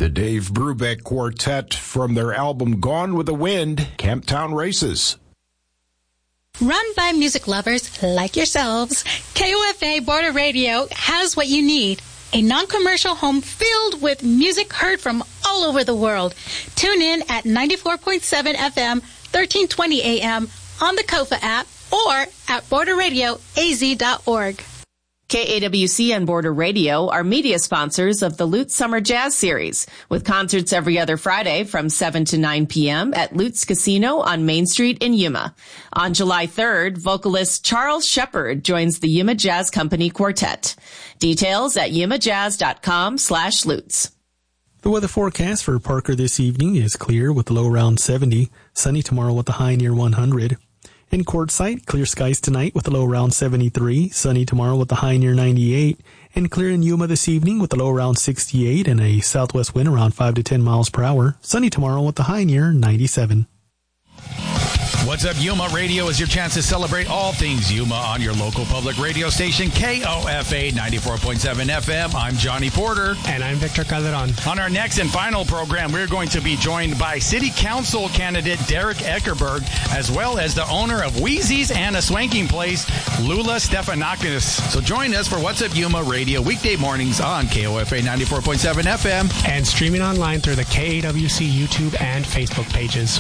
The Dave Brubeck Quartet from their album Gone with the Wind, Camptown Races. Run by music lovers like yourselves, KOFA Border Radio has what you need. A non-commercial home filled with music heard from all over the world. Tune in at 94.7 FM, 1320 AM on the KOFA app or at borderradioaz.org. KAWC and Border Radio are media sponsors of the Lutz Summer Jazz Series, with concerts every other Friday from 7 to 9 p.m. at Lutz Casino on Main Street in Yuma. On July 3rd, vocalist Charles Shepard joins the Yuma Jazz Company Quartet. Details at yumajazz.com/Lutz. The weather forecast for Parker this evening is clear with a low around 70, sunny tomorrow with a high near 100. In Quartzsite, clear skies tonight with a low around 73, sunny tomorrow with a high near 98, and clear in Yuma this evening with a low around 68 and a southwest wind around 5 to 10 miles per hour, sunny tomorrow with a high near 97. What's Up Yuma Radio is your chance to celebrate all things Yuma on your local public radio station, KOFA 94.7 FM. I'm Johnny Porter. And I'm Victor Calderon. On our next and final program, we're going to be joined by City Council candidate Derek Eckerberg, as well as the owner of Wheezy's and a Swanking Place, Lula Stefanakis. So join us for What's Up Yuma Radio weekday mornings on KOFA 94.7 FM. And streaming online through the KAWC YouTube and Facebook pages.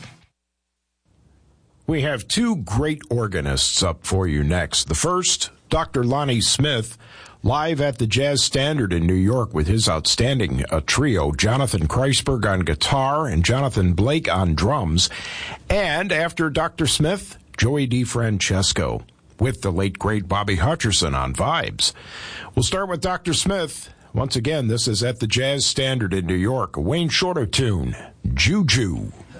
We have two great organists up for you next. The first, Dr. Lonnie Smith, live at the Jazz Standard in New York with his outstanding trio, Jonathan Kreisberg on guitar and Jonathan Blake on drums. And after Dr. Smith, Joey DeFrancesco with the late, great Bobby Hutcherson on vibes. We'll start with Dr. Smith. Once again, this is at the Jazz Standard in New York. A Wayne Shorter tune, Juju.